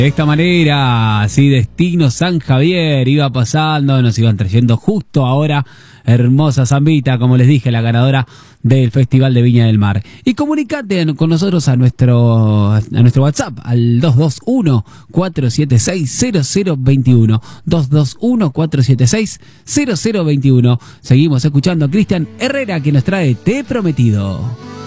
De esta manera, así Destino San Javier iba pasando, nos iban trayendo justo ahora hermosa zambita, como les dije, la ganadora del Festival de Viña del Mar. Y comunicate con nosotros a nuestro WhatsApp, al 221-476-0021. 221-476-0021. Seguimos escuchando a Cristian Herrera, que nos trae Te he prometido.